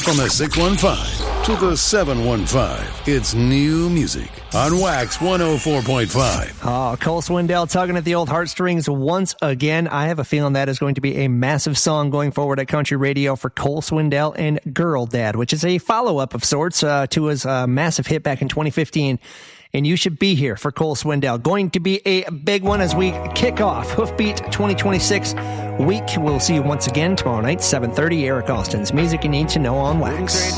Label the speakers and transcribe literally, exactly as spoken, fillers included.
Speaker 1: From the six one five to the seven one five, it's new music on Wax one oh four point five.
Speaker 2: Oh, Cole Swindell tugging at the old heartstrings once again. I have a feeling that is going to be a massive song going forward at country radio for Cole Swindell and Girl Dad, which is a follow-up of sorts uh, to his uh, massive hit back in twenty fifteen. And you should be here for Cole Swindell. Going to be a big one as we kick off Hoofbeat twenty twenty-six week. We'll see you once again tomorrow night, seven thirty, Eric Austin's Music You Need to Know on Wax.